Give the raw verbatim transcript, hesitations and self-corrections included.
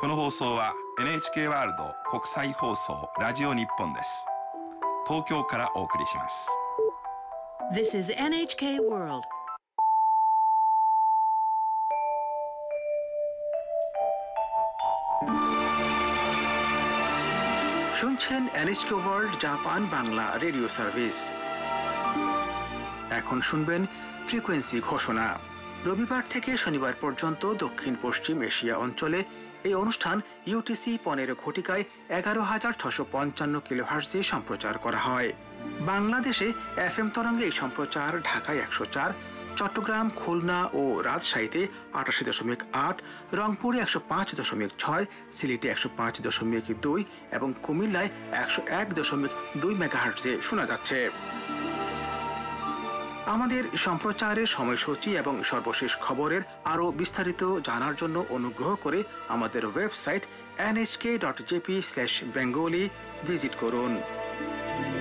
この放送は エヌエイチケー ワールド国際放送ラジオ日本です。東京からお送りします。 This is エヌエイチケー World. শুনছেন N H K world Japan Bangla radio service. এখন শুনবেন frequency ঘোষণা। রবিবার থেকে শনিবার পর্যন্ত দক্ষিণ পশ্চিম এশিয়া অঞ্চলে এই অনুষ্ঠান ইউটিসি পনেরো ঘটিকায় এগারো হাজার ছশো পঞ্চান্ন কিলোহার্টজে সম্প্রচার করা হয়। বাংলাদেশে এফ এম তরঙ্গে এই সম্প্রচার ঢাকায় একশো চার, চট্টগ্রাম, খুলনা ও রাজশাহীতে আটাশি দশমিক আট, রংপুরে একশো পাঁচ দশমিক ছয়, সিলেটে একশো পাঁচ দশমিক দুই এবং কুমিল্লায় একশো এক দশমিক দুই মেগাহার্টজে শোনা যাচ্ছে। আমাদের সম্প্রচারের সময়সূচি এবং সর্বশেষ খবরের আরো বিস্তারিত জানার জন্য অনুগ্রহ করে আমাদের website N H K dot J P slash Bengali visit করুন।